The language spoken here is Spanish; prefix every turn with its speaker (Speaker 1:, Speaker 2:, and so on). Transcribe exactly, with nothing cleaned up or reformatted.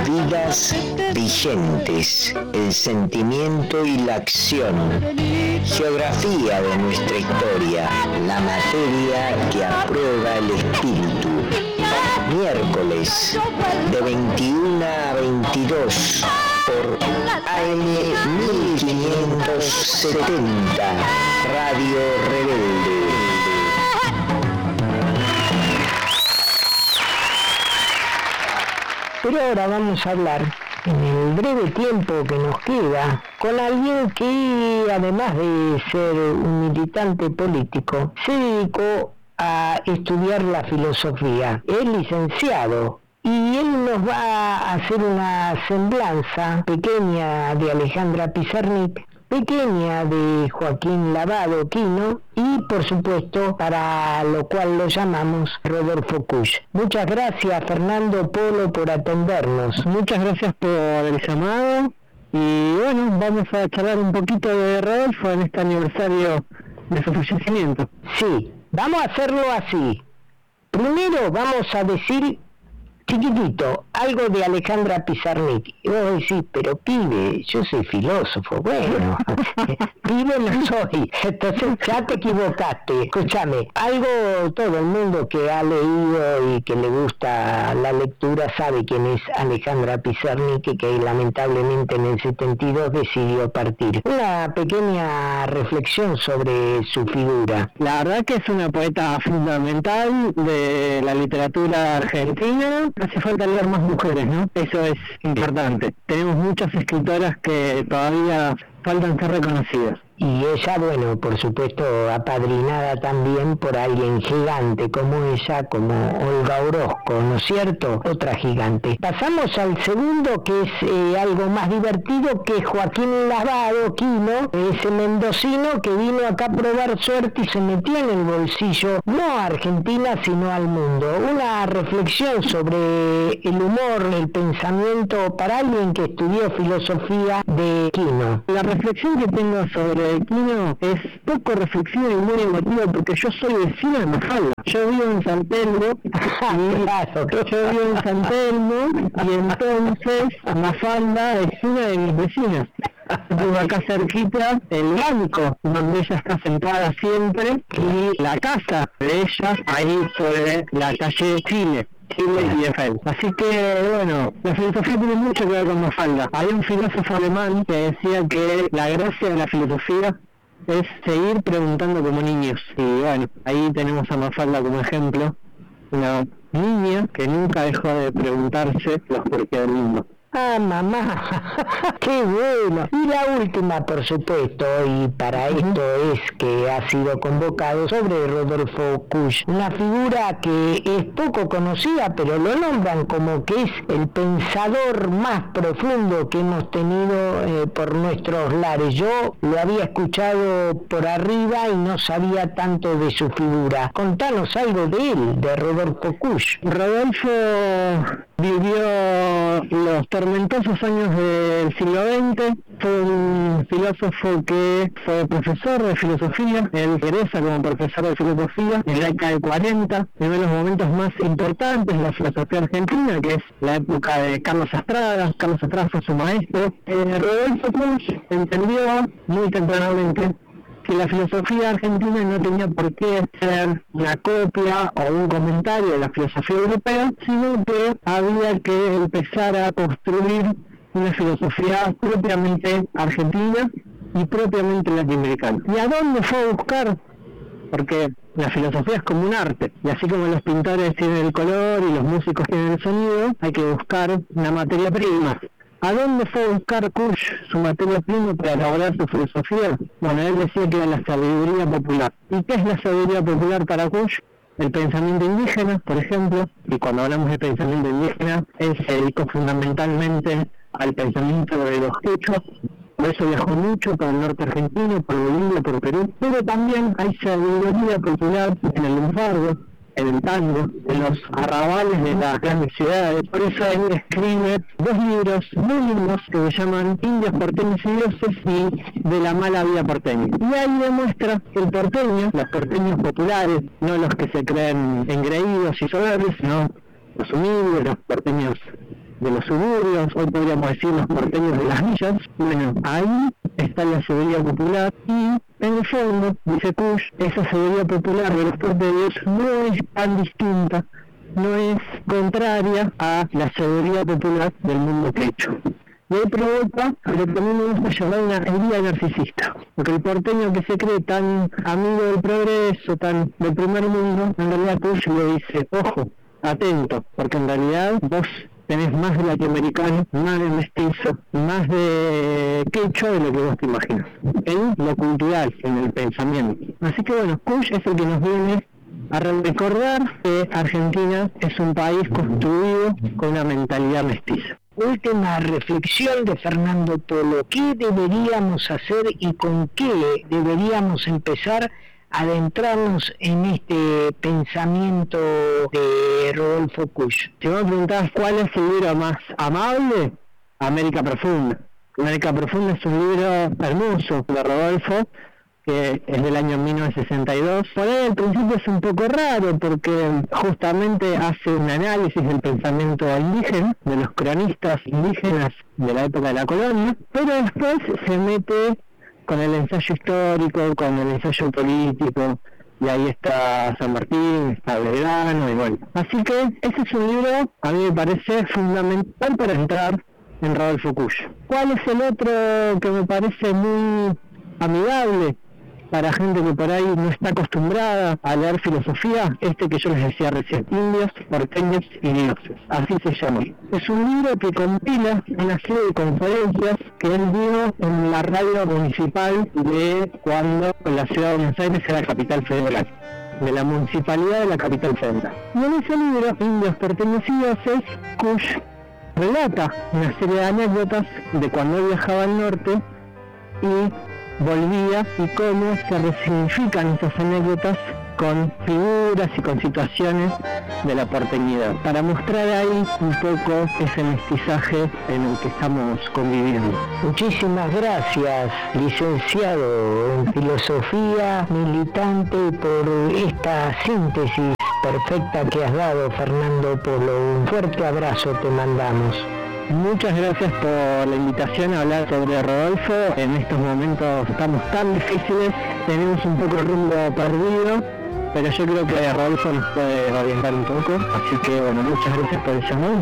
Speaker 1: vidas vigentes, el sentimiento y la acción, geografía de nuestra historia, la materia que aprueba el espíritu. Miércoles de veintiuno a veintidós por A M mil quinientos setenta, Radio Rebelde.
Speaker 2: Pero ahora vamos a hablar, en el breve tiempo que nos queda, con alguien que, además de ser un militante político, se dedicó a estudiar la filosofía. Es licenciado y él nos va a hacer una semblanza pequeña de Alejandra Pizarnik, pequeña de Joaquín Lavado Quino y, por supuesto, para lo cual lo llamamos Rodolfo Kusch. Muchas gracias, Fernando Polo, por atendernos.
Speaker 3: Muchas gracias por el llamado y bueno, vamos a charlar un poquito de Rodolfo en este aniversario de su fallecimiento.
Speaker 2: Sí, vamos a hacerlo así. Primero vamos a decir chiquitito, algo de Alejandra Pizarnik. Y vos decís, pero pibe, yo soy filósofo. Bueno, pibe no soy. Entonces ya te equivocaste. Escúchame, algo, todo el mundo que ha leído y que le gusta la lectura sabe quién es Alejandra Pizarnik, que lamentablemente en el setenta y dos decidió partir. Una pequeña reflexión sobre su figura.
Speaker 3: La verdad que es una poeta fundamental de la literatura argentina. Hace falta leer más mujeres, ¿no? Eso es importante. Tenemos muchas escritoras que todavía faltan ser reconocidas.
Speaker 2: Y ella, bueno, por supuesto, apadrinada también por alguien gigante como ella, como Olga Orozco, ¿no es cierto? Otra gigante. Pasamos al segundo, que es eh, algo más divertido, que es Joaquín Lavado Quino, ese mendocino que vino acá a probar suerte y se metió en el bolsillo, no a Argentina, sino al mundo. Una reflexión sobre el humor, el pensamiento, para alguien que estudió filosofía de Quino.
Speaker 3: La reflexión que tengo sobre Quino es poco reflexiva y muy emotiva porque yo soy vecino de Mafalda. Yo vivo en San Telmo y yo vivo en San Telmo y entonces Mafalda es una de mis vecinas. Vivo acá cerquita el banco donde ella está sentada siempre y la casa de ella ahí sobre la calle Chile. Chile y Eiffel. Así que, bueno, la filosofía tiene mucho que ver con Mafalda. Hay un filósofo alemán que decía que la gracia de la filosofía es seguir preguntando como niños. Y bueno, ahí tenemos a Mafalda como ejemplo, una niña que nunca dejó de preguntarse los porqués del mundo.
Speaker 2: Ah, mamá, qué bueno. Y la última, por supuesto, y para esto es que ha sido convocado, sobre Rodolfo Kusch, una figura que es poco conocida, pero lo nombran como que es el pensador más profundo que hemos tenido eh, por nuestros lares. Yo lo había escuchado por arriba y no sabía tanto de su figura. Contanos algo de él, de Rodolfo Kusch.
Speaker 3: Rodolfo vivió los tormentosos años del siglo veinte, fue un filósofo que fue profesor de filosofía, él egresa como profesor de filosofía en la década de cuarenta, en uno de los momentos más importantes de la filosofía argentina, que es la época de Carlos Estrada. Carlos Estrada fue su maestro. Eh, Rodolfo Kusch entendió muy tempranamente que la filosofía argentina no tenía por qué ser una copia o un comentario de la filosofía europea, sino que había que empezar a construir una filosofía propiamente argentina y propiamente latinoamericana. ¿Y a dónde fue a buscar? Porque la filosofía es como un arte, y así como los pintores tienen el color y los músicos tienen el sonido, hay que buscar una materia prima. ¿A dónde fue a buscar Kusch su materia prima para elaborar su filosofía? Bueno, él decía que era la sabiduría popular. ¿Y qué es la sabiduría popular para Kusch? El pensamiento indígena, por ejemplo, y cuando hablamos de pensamiento indígena, él se dedicó fundamentalmente al pensamiento de los quechua. Por eso viajó mucho por el norte argentino, por Bolivia, por Perú, pero también hay sabiduría popular en el lunfardo, en el tango, en los arrabales de las grandes ciudades. Por eso él escribe dos libros muy lindos que se llaman Indios, Porteños y Dioses y De la mala vida porteña. Y ahí demuestra que el porteño, los porteños populares, no los que se creen engreídos y soberbios, sino los humildes, los porteños de los suburbios, hoy podríamos decir los porteños de las villas. Bueno, ahí está la sabiduría popular y en el fondo, dice Kusch, esa sabiduría popular de los porteños no es tan distinta, no es contraria a la sabiduría popular del mundo quechua. Y ahí provoca lo que también me gusta llamar una herida narcisista, porque el porteño que se cree tan amigo del progreso, tan del primer mundo, en realidad Kusch le dice, ojo, atento, porque en realidad vos tenés más de latinoamericano, más de mestizo, más de quechua de lo que vos te imaginas, en lo cultural, en el pensamiento. Así que bueno, Kusch es el que nos viene a recordar que Argentina es un país construido con una mentalidad mestiza.
Speaker 2: Última reflexión de Fernando Polo. ¿Qué deberíamos hacer y con qué deberíamos empezar a adentrarnos en este pensamiento de Rodolfo Kusch?
Speaker 3: Si vos me preguntás cuál es el libro más amable, América Profunda. América Profunda es un libro hermoso de Rodolfo, que es del año mil novecientos sesenta y dos. Por ahí al principio es un poco raro porque justamente hace un análisis del pensamiento indígena, de los cronistas indígenas de la época de la colonia, pero después se mete con el ensayo histórico, con el ensayo político, y ahí está San Martín, está Belgrano, y bueno. Así que ese es un libro, a mí me parece fundamental para entrar en Rodolfo Kusch. ¿Cuál es el otro que me parece muy amigable para gente que por ahí no está acostumbrada a leer filosofía? Este que yo les decía recién, Indios, Porteños y Dioses, así se llama. Es un libro que compila una serie de conferencias que él dio en la radio municipal de cuando la ciudad de Buenos Aires era capital federal, de la municipalidad de la capital federal. Y en ese libro, Indios, Porteños y Dioses, Kusch relata una serie de anécdotas de cuando él viajaba al norte y volvía, y cómo se resignifican esas anécdotas con figuras y con situaciones de la porteñidad, para mostrar ahí un poco ese mestizaje en el que estamos conviviendo.
Speaker 2: Muchísimas gracias, licenciado en filosofía, militante, por esta síntesis perfecta que has dado, Fernando Polo. Un fuerte abrazo te mandamos.
Speaker 3: Muchas gracias por la invitación a hablar sobre Rodolfo. En estos momentos estamos tan difíciles, tenemos un poco el rumbo perdido, pero yo creo que Rodolfo nos puede orientar un poco, así que bueno, muchas gracias por el llamado.